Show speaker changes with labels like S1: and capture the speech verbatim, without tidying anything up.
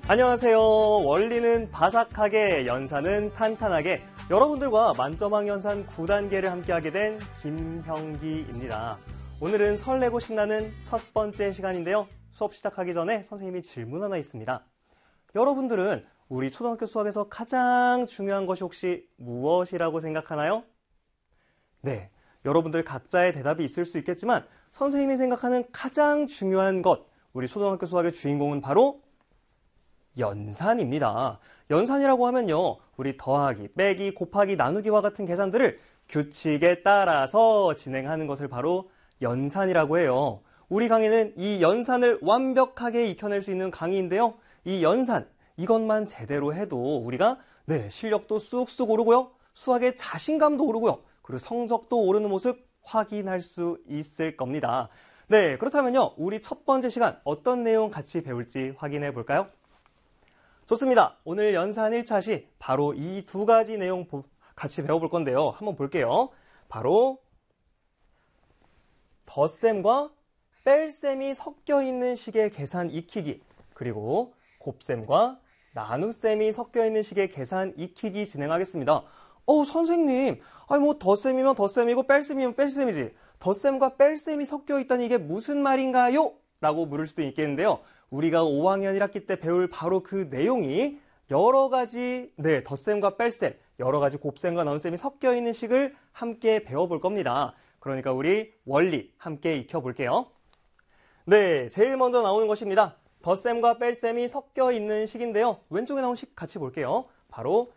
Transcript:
S1: 안녕하세요. 원리는 바삭하게, 연산은 탄탄하게 여러분들과 만점왕 연산 구 단계를 함께하게 된 김형기입니다. 오늘은 설레고 신나는 첫 번째 시간인데요. 수업 시작하기 전에 선생님이 질문 하나 있습니다. 여러분들은 우리 초등학교 수학에서 가장 중요한 것이 혹시 무엇이라고 생각하나요? 네, 여러분들 각자의 대답이 있을 수 있겠지만 선생님이 생각하는 가장 중요한 것, 우리 초등학교 수학의 주인공은 바로 연산입니다. 연산이라고 하면요, 우리 더하기, 빼기, 곱하기, 나누기와 같은 계산들을 규칙에 따라서 진행하는 것을 바로 연산이라고 해요. 우리 강의는 이 연산을 완벽하게 익혀낼 수 있는 강의인데요. 이 연산, 이것만 제대로 해도 우리가 네, 실력도 쑥쑥 오르고요. 수학의 자신감도 오르고요. 그리고 성적도 오르는 모습 확인할 수 있을 겁니다. 네, 그렇다면요, 우리 첫 번째 시간 어떤 내용 같이 배울지 확인해 볼까요? 좋습니다. 오늘 연산 일 차 시 바로 이 두 가지 내용 같이 배워볼 건데요. 한번 볼게요. 바로 덧셈과 뺄셈이 섞여 있는 식의 계산 익히기, 그리고 곱셈과 나눗셈이 섞여 있는 식의 계산 익히기 진행하겠습니다. 어, 선생님, 아니 뭐 덧셈이면 덧셈이고 뺄셈이면 뺄셈이지. 덧셈과 뺄셈이 섞여 있다니 이게 무슨 말인가요? 라고 물을 수도 있겠는데요. 우리가 오 학년 일 학기 때 배울 바로 그 내용이 여러 가지 네, 덧셈과 뺄셈, 여러 가지 곱셈과 나눗셈이 섞여 있는 식을 함께 배워볼 겁니다. 그러니까 우리 원리 함께 익혀볼게요. 네, 제일 먼저 나오는 것입니다. 덧셈과 뺄셈이 섞여 있는 식인데요. 왼쪽에 나온 식 같이 볼게요. 바로